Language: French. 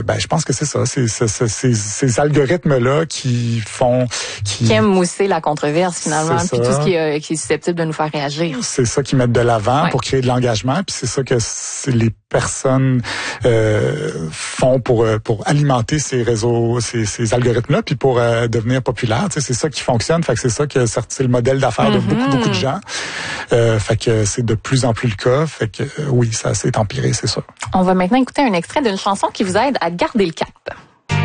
je pense que c'est ça. C'est ces algorithmes-là qui aiment mousser la controverse finalement, puis tout ce qui est susceptible de nous faire réagir. C'est ça qu'ils mettent de l'avant pour créer de l'engagement, puis c'est ça que les personnes font pour alimenter ces réseaux, ces algorithmes-là, puis pour devenir populaires. Tu sais, c'est ça qui fonctionne. Fait que c'est ça que c'est le modèle d'affaires de beaucoup de gens. Fait que c'est de plus en plus le cas. Fait que oui, ça s'est empiré, c'est sûr. On va maintenant écouter un extrait d'une chanson qui vous aide à garder le cap.